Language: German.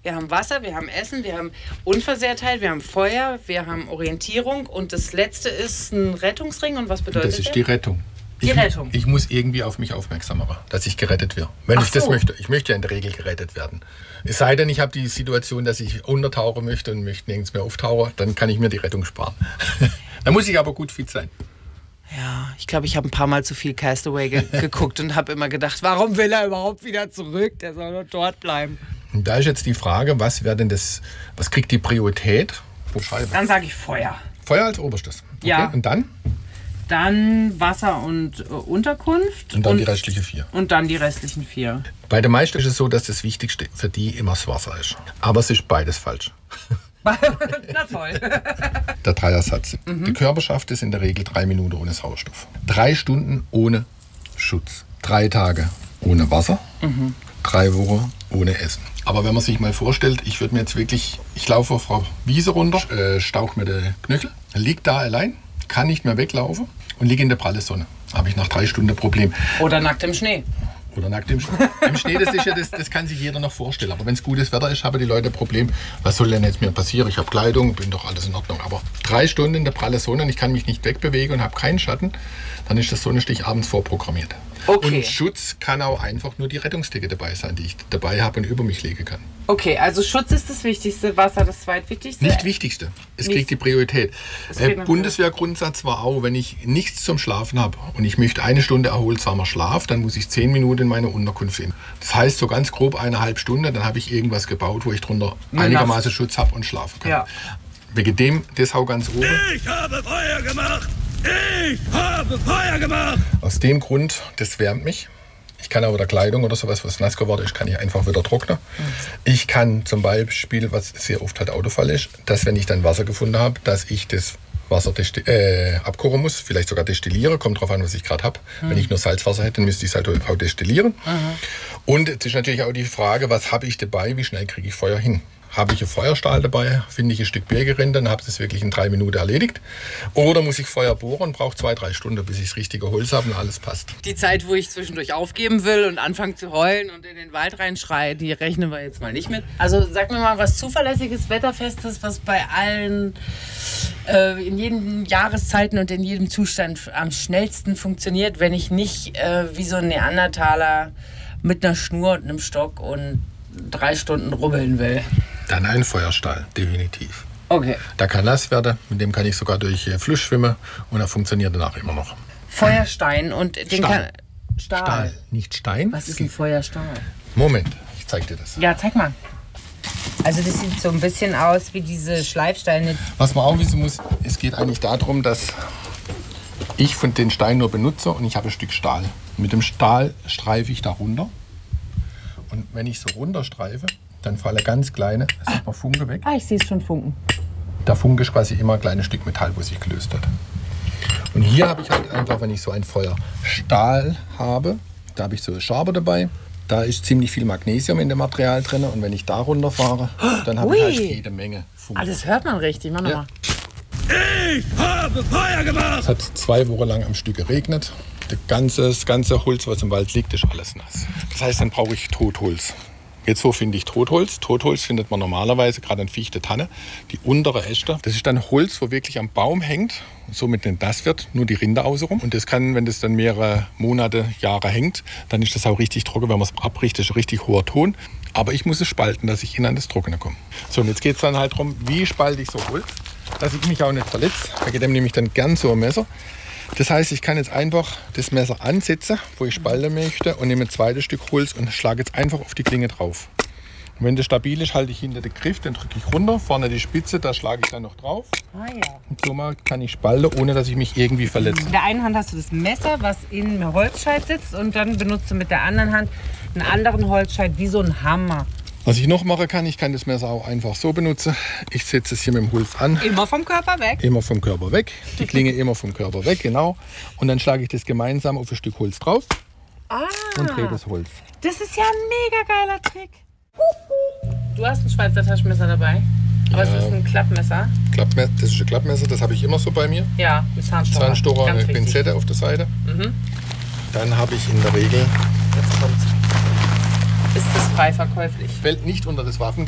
wir haben Wasser, wir haben Essen, wir haben Unversehrtheit, wir haben Feuer, wir haben Orientierung und das letzte ist ein Rettungsring. Und was bedeutet das? Das ist die Rettung. Rettung. Ich muss irgendwie auf mich aufmerksam machen, dass ich gerettet werde. Wenn ich das möchte. Ich möchte ja in der Regel gerettet werden. Es sei denn, ich habe die Situation, dass ich untertauchen möchte und möchte nirgends mehr auftauchen, dann kann ich mir die Rettung sparen. Da muss ich aber gut fit sein. Ja, ich glaube, ich habe ein paar Mal zu viel Castaway geguckt und habe immer gedacht, warum will er überhaupt wieder zurück? Der soll nur dort bleiben. Und da ist jetzt die Frage, was kriegt die Priorität? Dann sage ich Feuer. Feuer als oberstes. Okay. Ja. Und dann? Dann Wasser und Unterkunft. Und dann die restlichen 4. Und dann die restlichen 4. Bei den meisten ist es so, dass das Wichtigste für die immer das Wasser ist. Aber es ist beides falsch. Na toll. Der Dreiersatz. Die Körper schafft es in der Regel 3 Minuten ohne Sauerstoff. 3 Stunden ohne Schutz. 3 Tage ohne Wasser. 3 Wochen ohne Essen. Aber wenn man sich mal vorstellt, ich laufe auf Frau Wiese runter, stauche mir den Knöchel, liege da allein, kann nicht mehr weglaufen und liege in der prallen Sonne. Habe ich nach 3 Stunden ein Problem. Oder nackt im Schnee. Oder nackt im Schnee. Im Schnee, das kann sich jeder noch vorstellen. Aber wenn es gutes Wetter ist, haben die Leute ein Problem. Was soll denn jetzt mir passieren? Ich habe Kleidung, bin doch alles in Ordnung. Aber 3 Stunden in der prallen Sonne und ich kann mich nicht wegbewegen und habe keinen Schatten, dann ist das Sonnenstich abends vorprogrammiert. Okay. Und Schutz kann auch einfach nur die Rettungsdecke dabei sein, die ich dabei habe und über mich legen kann. Okay, also Schutz ist das Wichtigste, Wasser das Zweitwichtigste? Nicht Wichtigste. Es kriegt die Priorität. Bundeswehrgrundsatz war auch, wenn ich nichts zum Schlafen habe und ich möchte 1 Stunde erholsamer Schlaf, dann muss ich 10 Minuten in meine Unterkunft sehen. Das heißt, so ganz grob 1,5 Stunden, dann habe ich irgendwas gebaut, wo ich drunter einigermaßen Schutz habe und schlafen kann. Ja. Wegen dem, das hau ganz oben. Ich habe Feuer gemacht! Ich habe Feuer gemacht! Aus dem Grund, das wärmt mich. Ich kann aber der Kleidung oder sowas, was nass geworden ist, kann ich einfach wieder trocknen. Ich kann zum Beispiel, was sehr oft halt Autofall ist, dass wenn ich dann Wasser gefunden habe, dass ich das Wasser abkochen muss, vielleicht sogar destillieren, kommt drauf an, was ich gerade habe. Wenn ich nur Salzwasser hätte, dann müsste ich es halt auch destillieren. Und es ist natürlich auch die Frage, was habe ich dabei, wie schnell kriege ich Feuer hin? Habe ich einen Feuerstahl dabei, finde ich ein Stück Birke, dann habe ich es wirklich in 3 Minuten erledigt. Oder muss ich Feuer bohren und brauche 2-3 Stunden, bis ich das richtige Holz habe und alles passt. Die Zeit, wo ich zwischendurch aufgeben will und anfange zu heulen und in den Wald reinschreie, die rechnen wir jetzt mal nicht mit. Also sag mir mal was Zuverlässiges, Wetterfestes, was bei allen in jeden Jahreszeiten und in jedem Zustand am schnellsten funktioniert, wenn ich nicht wie so ein Neandertaler mit einer Schnur und einem Stock und 3 Stunden rubbeln will. Dann ein Feuerstahl, definitiv. Okay. Der kann nass werden, mit dem kann ich sogar durch Fluss schwimmen und er funktioniert danach immer noch. Feuerstein und den Stahl. Stahl. Nicht Stein. Was ist ein Feuerstahl? Moment, ich zeig dir das. Ja, zeig mal. Also das sieht so ein bisschen aus wie diese Schleifsteine. Was man auch wissen muss, es geht eigentlich darum, dass ich von den Stein nur benutze und ich habe ein Stück Stahl. Mit dem Stahl streife ich da runter. Und wenn ich so runterstreife, dann fallen ganz kleine, da sieht man Funke weg. Ah, ich sehe es schon funken. Der Funke ist quasi immer ein kleines Stück Metall, wo sich gelöst hat. Und hier habe ich halt einfach, wenn ich so ein Feuerstahl habe, da habe ich so eine Schabe dabei. Da ist ziemlich viel Magnesium in dem Material drin. Und wenn ich da runterfahre, dann habe ich halt jede Menge Funke. Ah, das hört man richtig. Mach nochmal. Ich habe Feuer gemacht! Es hat 2 Wochen lang am Stück geregnet. Das ganze Holz, was im Wald liegt, ist alles nass. Das heißt, dann brauche ich Totholz. Jetzt, wo finde ich Totholz? Totholz findet man normalerweise gerade an Fichte, Tanne. Die untere Äste, das ist dann Holz, wo wirklich am Baum hängt und somit nicht nass wird, nur die Rinde außenrum. Und das kann, wenn das dann mehrere Monate, Jahre hängt, dann ist das auch richtig trocken, wenn man es abbricht, das ist ein richtig hoher Ton. Aber ich muss es spalten, dass ich innen an das Trockene komme. So, und jetzt geht es dann halt darum, wie spalte ich so Holz, dass ich mich auch nicht verletze. Bei dem nehme ich dann gern so ein Messer. Das heißt, ich kann jetzt einfach das Messer ansetzen, wo ich spalten möchte, und nehme ein zweites Stück Holz und schlage jetzt einfach auf die Klinge drauf. Und wenn das stabil ist, halte ich hinter den Griff, dann drücke ich runter, vorne die Spitze, da schlage ich dann noch drauf. Ah, ja. Und so mal kann ich spalten, ohne dass ich mich irgendwie verletze. In der einen Hand hast du das Messer, was in einem Holzscheit sitzt, und dann benutzt du mit der anderen Hand einen anderen Holzscheit wie so ein Hammer. Was ich noch machen kann, ich kann das Messer auch einfach so benutzen. Ich setze es hier mit dem Holz an. Immer vom Körper weg? Immer vom Körper weg. Die Klinge immer vom Körper weg, genau. Und dann schlage ich das gemeinsam auf ein Stück Holz drauf und drehe das Holz. Das ist ja ein mega geiler Trick. Du hast ein Schweizer Taschenmesser dabei, aber es ist ein Klappmesser. Das ist ein Klappmesser, das habe ich immer so bei mir. Ja, mit Zahnstocher. Zahnstocher, Ganz eine wichtig. Pinzette auf der Seite. Dann habe ich in der Regel, Jetzt kommt's. Ist das frei verkäuflich? fällt nicht unter das Waffen.